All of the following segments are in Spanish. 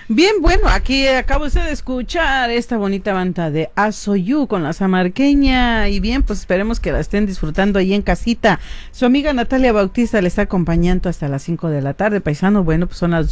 Bien, bueno, aquí acabo de escuchar esta bonita banda de Asoyu con la samarqueña y bien, pues esperemos que la estén disfrutando ahí en casita. Su amiga Natalia Bautista le está acompañando hasta las 5 de la tarde, paisano. Bueno, pues son las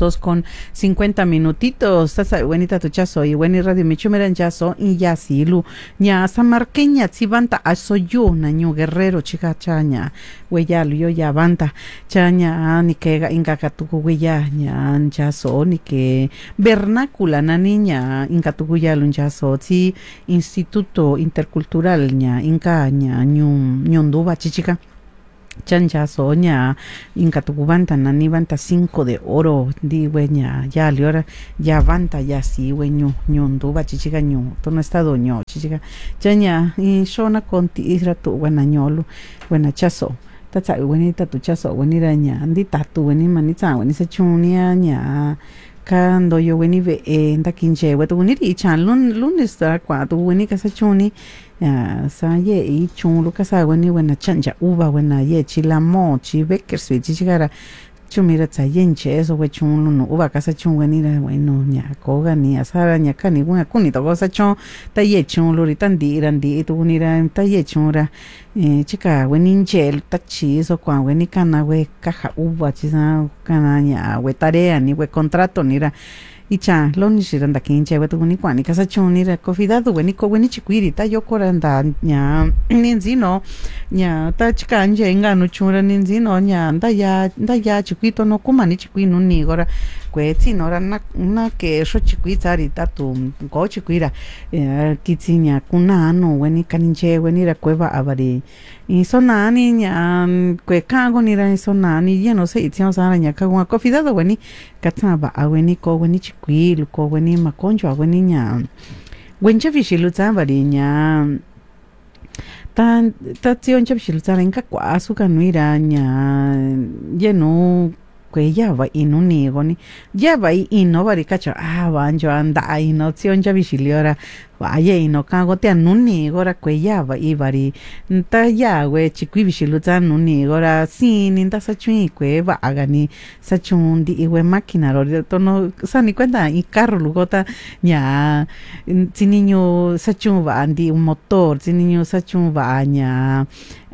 2:50. Estás buenita tu chazo y buena radio michumeran chazo y ya silu. Ña samarqueña tzibanta Asoyu, naño guerrero chica chaña. Hueyalu yo ya banta chaña ni que ingakatuku hueya ña chazo ni que vernácula na niña inka tukuya lunchaso ti Instituto Intercultural ña inka ña ñunduba chichica chanchaso ña inka tukubanta na ni banta 5 de oro di weña ya liora ya banta ya si weño ñunduba chichica ñu to no estado ño chichica chaña y shona conti isra tu buena ñolu buena chaso tatsa buenita tu chaso buenira ña andi tatu bueni manitsa bueni se chunia ña kando yo weni ve enda kinche wetu weni ri chan lunes ta kwa tu weni kasa chuni sa ye i chun lu kasa weni wena chanja uva wena ye chilamo chi beker sui chi chigara chumira tsa yenche eso we chun lu uva kasa chun weni ra bueno nya koga ni asara nya kani wen kuni to kasa chun ta ye chun lu ri tan di tu weni ra ta ye chun ra chica weni nche ta chi eso kwa weni kana we caja uva chi sa kana nya we tarea ni we contrato ni ra icha lo ni shiranda kinche we tu ni kwani kasa chuni ra kofidado weni ko weni chikwiri ta yokoranda nya ninzino nya ta chika nje nganu chura ninzino nya nda ya chikwito no kumani chikwinu ni gora kwetsi no ra na ke sho chikwita ri ta tu go chikwira kitsinya kuna no weni kaninche weni ra kueva avari isonani nya kwe kango ni ra isonani ya no se itio sara nya ka kofidado weni katsaba aweni ko weni chikwilu ko weni makonjo aweni nya wenche vishilu tsabari nya ta tionche vishilu tsara inka kwa asuka nuira nya yeno kwe yava inu nigoni yava ino bari kacho banjo anda ino tionche vishiliora vaya ino kago te anuni gora kwe yava ibari nta ya we chikwi vishilu tsa nuni gora sini nta sachui kwe vaga ni sachundi iwe máquina ro tono sani cuenta y carro lugota nya niño sachun va andi un motor niño sachun va nya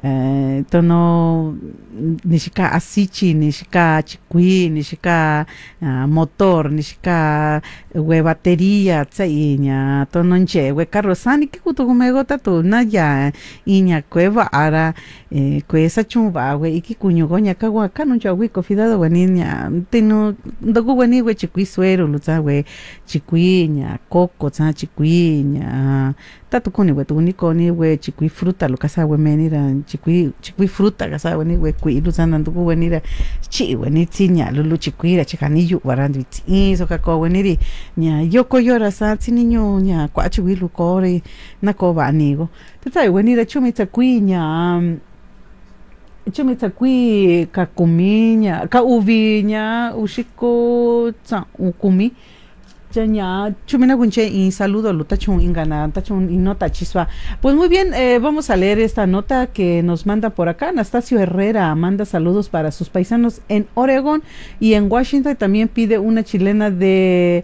tono nishika asichi nishika chikwi nishika motor nishika we batería tsaiña tono nche we carro sani que kuto gomegota to na ya iña cueva ara kwe sachun va we iki kuño goña kagua kanu cha we kofidado weniña teno ndogu weni we chikwi suero lutsa we chikwiña coco tsa chikwiña tatu kuni we tu ni koni we chikwi fruta lo kasa we menira chikwi fruta kasa weni we kwi lutsa ndogu wenira chi weni tsiña lulu chikwira chikaniyu warandi iso kako weniri nya yoko yora sa niño nya kwa chikwi lu kore na ko va nigo tata wenira chumitsa kwiña chumitsa kwi kakumiña ka uviña ushiko tsa ukumi Chanya, chumina gunche y saludo lo tachun ingana tachun y nota chispa. Pues muy bien, vamos a leer esta nota que nos manda por acá. Anastasio Herrera manda saludos para sus paisanos en Oregón y en Washington. También pide una chilena de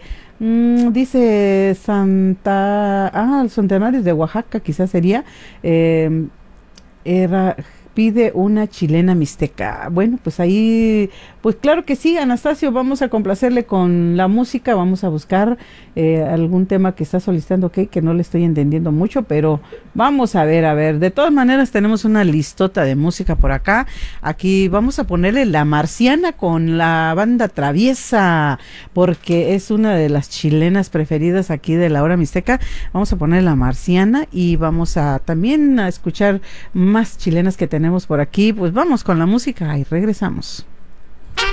dice el centenario de Oaxaca, quizás sería pide una chilena mixteca. Bueno, pues ahí, pues claro que sí, Anastasio, vamos a complacerle con la música, vamos a buscar algún tema que está solicitando, que no le estoy entendiendo mucho, pero vamos a ver, de todas maneras tenemos una listota de música por acá. Aquí vamos a ponerle La Marciana con la banda Traviesa, porque es una de las chilenas preferidas aquí de la hora mixteca. Vamos a poner La Marciana y vamos a también a escuchar más chilenas que tenemos por aquí. Pues vamos con la música y regresamos.